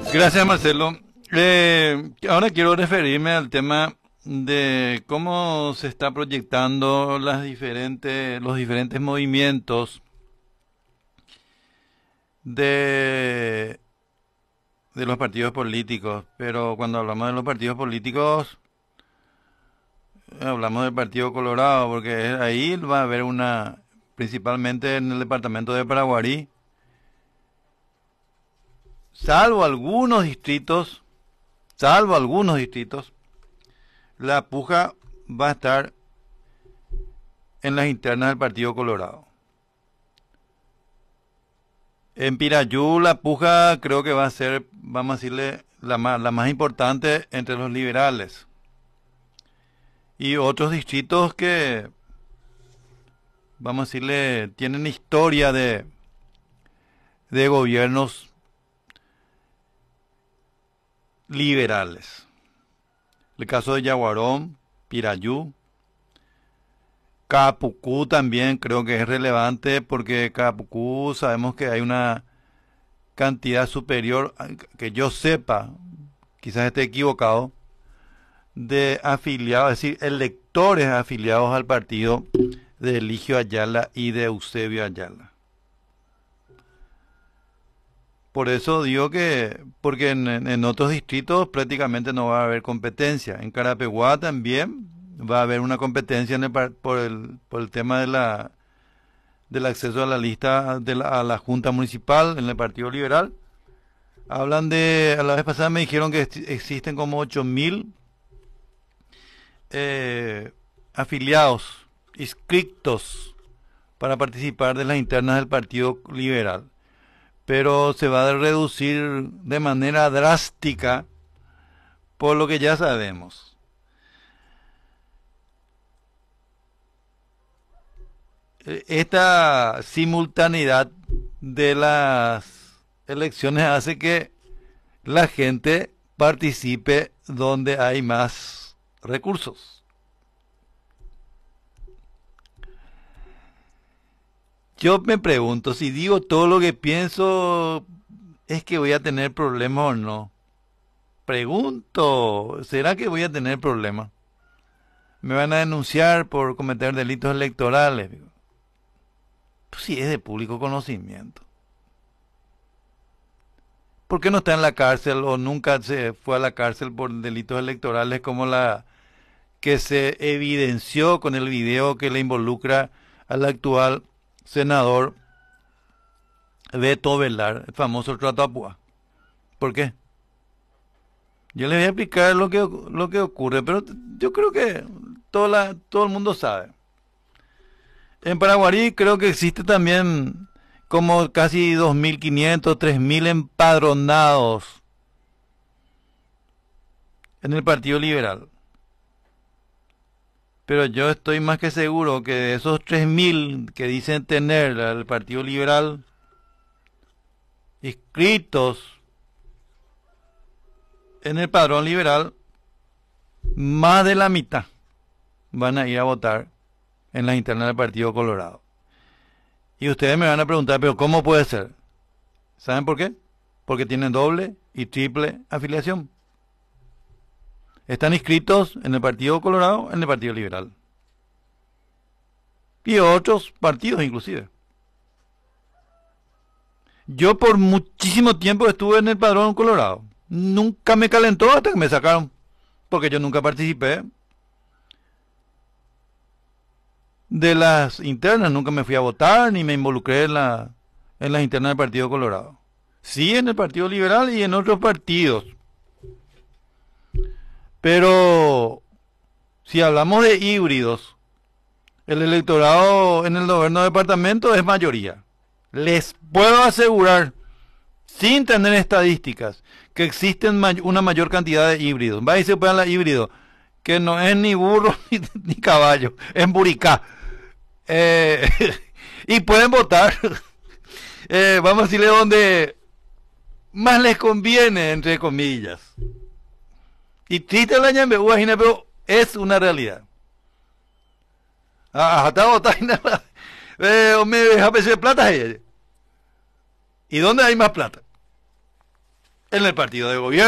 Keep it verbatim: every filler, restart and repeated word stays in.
Gracias, Marcelo. Eh, ahora quiero referirme al tema de cómo se está proyectando las diferentes, los diferentes movimientos de, de los partidos políticos. Pero cuando hablamos de los partidos políticos, hablamos del Partido Colorado, porque ahí va a haber una, principalmente en el departamento de Paraguarí, salvo algunos distritos, salvo algunos distritos, la puja va a estar en las internas del Partido Colorado. En Pirayú la puja creo que va a ser, vamos a decirle, la más, la más importante entre los liberales. Y otros distritos que, vamos a decirle, tienen historia de, de gobiernos liberales. El caso de Yaguarón, Pirayú, Capucú también creo que es relevante porque Capucú sabemos que hay una cantidad superior, que yo sepa, quizás esté equivocado, de afiliados, es decir, electores afiliados al partido de Eligio Ayala y de Eusebio Ayala. Por eso digo que, porque en, en otros distritos prácticamente no va a haber competencia. En Carapeguá también va a haber una competencia en el, por, el, por el tema de la, del acceso a la lista de la, a la Junta Municipal en el Partido Liberal. Hablan de, a la vez pasada me dijeron que existen como ocho mil eh, afiliados, inscritos para participar de las internas del Partido Liberal. Pero se va a reducir de manera drástica por lo que ya sabemos. Esta simultaneidad de las elecciones hace que la gente participe donde hay más recursos. Yo me pregunto, si digo todo lo que pienso, ¿es que voy a tener problemas o no? Pregunto, ¿será que voy a tener problemas? ¿Me van a denunciar por cometer delitos electorales? Pues sí, es de público conocimiento. ¿Por qué no está en la cárcel o nunca se fue a la cárcel por delitos electorales como la que se evidenció con el video que le involucra al actual senador Beto Velar, el famoso Tratapúa? ¿Por qué? Yo les voy a explicar lo que, lo que ocurre, pero yo creo que todo, la, todo el mundo sabe. En Paraguarí creo que existe también como casi dos mil quinientos, tres mil empadronados en el Partido Liberal. Pero yo estoy más que seguro que de esos tres mil que dicen tener el Partido Liberal inscritos en el padrón liberal, más de la mitad van a ir a votar en la interna del Partido Colorado. Y ustedes me van a preguntar, ¿pero cómo puede ser? ¿Saben por qué? Porque tienen doble y triple afiliación. Están inscritos en el Partido Colorado, en el Partido Liberal. Y otros partidos inclusive. Yo por muchísimo tiempo estuve en el Padrón Colorado. Nunca me calentó hasta que me sacaron. Porque yo nunca participé de las internas. Nunca me fui a votar ni me involucré en, la, en las internas del Partido Colorado. Sí en el Partido Liberal y en otros partidos. Pero si hablamos de híbridos, el electorado en el noveno departamento es mayoría. Les puedo asegurar, sin tener estadísticas, que existen may una mayor cantidad de híbridos. Va y se puedan los híbridos, que no es ni burro ni, ni caballo, es buricá. Eh, y pueden votar, eh, vamos a decirle donde más les conviene, entre comillas. Y triste la ñambe, pero es una realidad. Ah, hasta votar eh, me deja de plata. ¿Y dónde hay más plata? en el partido de gobierno.